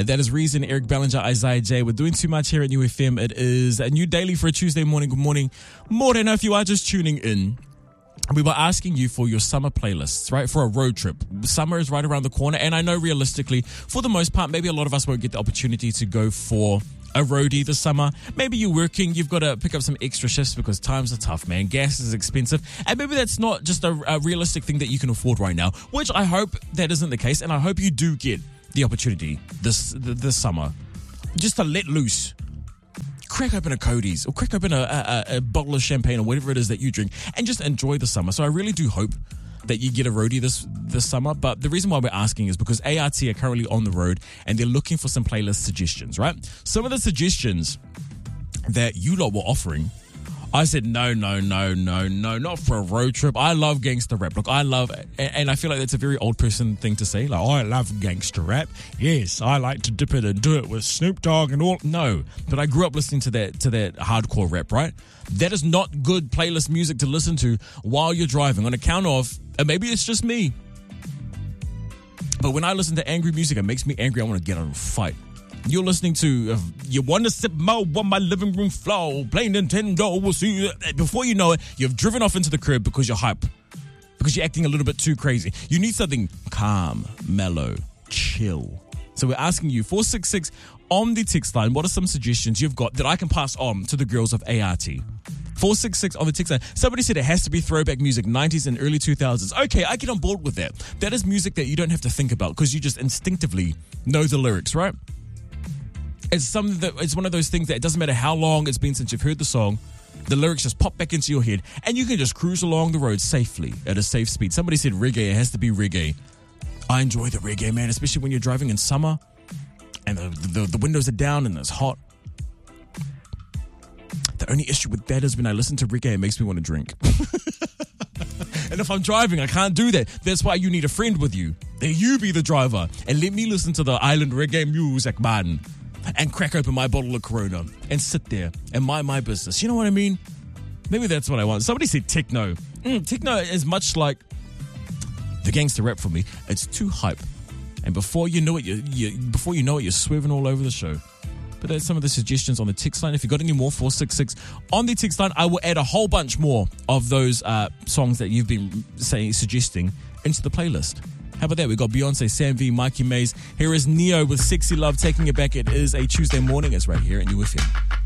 That is Reason, Eric Bellinger, Isaiah J. We're doing too much here at New FM. It is a new daily for a Tuesday morning. Good morning. Morena, if you are just tuning in. We were asking you for your summer playlists, right? For a road trip. Summer is right around the corner. And I know realistically, for the most part, maybe a lot of us won't get the opportunity to go for a roadie this summer. Maybe you're working, you've got to pick up some extra shifts because times are tough, man. Gas is expensive. And maybe that's not just a realistic thing that you can afford right now, which I hope that isn't the case. And I hope you do get the opportunity this summer just to let loose. Crack open a Cody's or crack open a bottle of champagne or whatever it is that you drink and just enjoy the summer. So I really do hope that you get a roadie this summer. But the reason why we're asking is because ART are currently on the road and they're looking for some playlist suggestions, right? Some of the suggestions that you lot were offering, I said, no, not for a road trip. I love gangster rap. Look, I love it. And I feel like that's a very old person thing to say. Like, oh, I love gangster rap. Yes, I like to dip it and do it with Snoop Dogg and all. No, but I grew up listening to that hardcore rap, right? That is not good playlist music to listen to while you're driving on account of, and maybe it's just me, but when I listen to angry music, it makes me angry. I want to get on and fight. You're listening to You Want to Sip Mo on My Living Room Floor, playing Nintendo, we'll see you. Before you know it, you've driven off into the crib because you're hype, because you're acting a little bit too crazy. You need something calm, mellow, chill. So we're asking you, 466 on the text line, what are some suggestions you've got that I can pass on to the girls of ART? 466 on the text line. Somebody said it has to be throwback music, 90s and early 2000s. Okay, I get on board with that. That is music that you don't have to think about because you just instinctively know the lyrics, right? It's something that it's one of those things that it doesn't matter how long it's been since you've heard the song, the lyrics just pop back into your head and you can just cruise along the road safely at a safe speed. Somebody said reggae, it has to be reggae. I enjoy the reggae, man, especially when you're driving in summer and the windows are down and it's hot. The only issue with that is when I listen to reggae, it makes me want to drink. And if I'm driving, I can't do that. That's why you need a friend with you. Then you be the driver and let me listen to the island reggae music, man. And crack open my bottle of Corona and sit there and mind my business. You know what I mean? Maybe that's what I want. Somebody said techno. Techno is much like the gangster rap for me. It's too hype. And before you know it, you're swerving all over the show. But that's some of the suggestions on the text line. If you've got any more, 466 on the text line, I will add a whole bunch more of those songs that you've been suggesting into the playlist. How about that? We got Beyonce, Sam V, Mikey Mays. Here is Neo with Sexy Love taking it back. It is a Tuesday morning. It's right here at New FM.